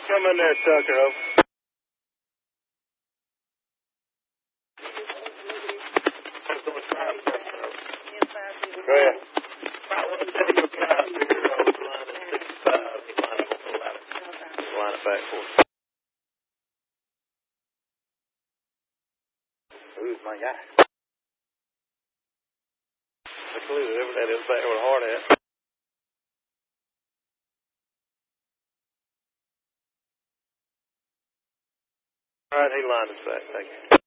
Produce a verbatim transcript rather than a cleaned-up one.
Come in there, Tucker. Over. Go ahead. Line it back for us. Who's my guy? Let's leave it. That is back where the heart at. All right, he lined us back. Thank you.